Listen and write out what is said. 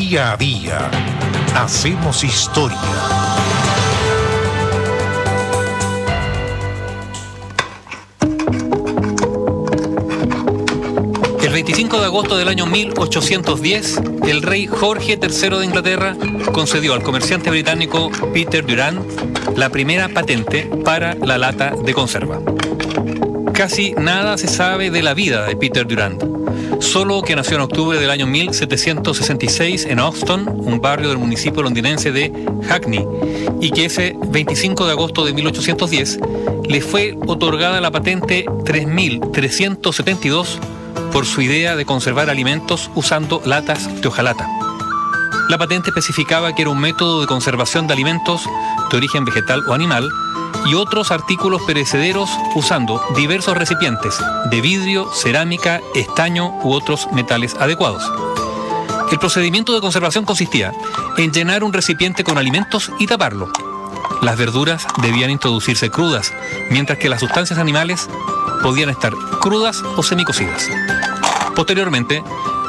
Día a día hacemos historia. El 25 de agosto del año 1810, el rey Jorge III de Inglaterra concedió al comerciante británico Peter Durand la primera patente para la lata de conserva. Casi nada se sabe de la vida de Peter Durand, solo que nació en octubre del año 1766 en Hoxton, un barrio del municipio londinense de Hackney, y que ese 25 de agosto de 1810 le fue otorgada la patente 3372 por su idea de conservar alimentos usando latas de hojalata. La patente especificaba que era un método de conservación de alimentos de origen vegetal o animal y otros artículos perecederos usando diversos recipientes de vidrio, cerámica, estaño u otros metales adecuados. El procedimiento de conservación consistía en llenar un recipiente con alimentos y taparlo. Las verduras debían introducirse crudas, mientras que las sustancias animales podían estar crudas o semicocidas. Posteriormente,